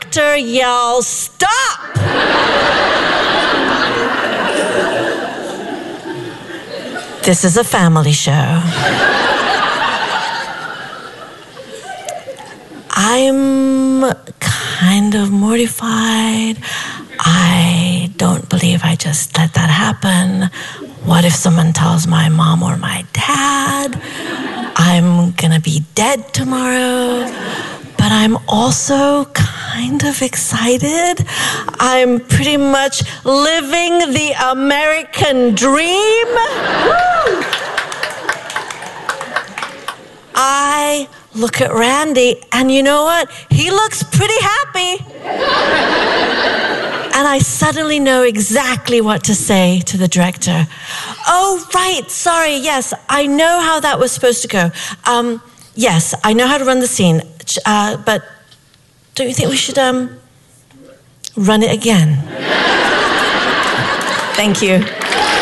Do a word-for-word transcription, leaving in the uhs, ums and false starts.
director yells, "Stop!" This is a family show. I'm kind of mortified. I don't believe I just let that happen. What if someone tells my mom or my dad? I'm gonna be dead tomorrow. But I'm also kind of excited. I'm pretty much living the American dream. Woo! I look at Randy, and you know what? He looks pretty happy. And I suddenly know exactly what to say to the director. Oh, right, sorry, yes, I know how that was supposed to go. Um, yes, I know how to run the scene, uh, but don't you think we should um, run it again? Thank you.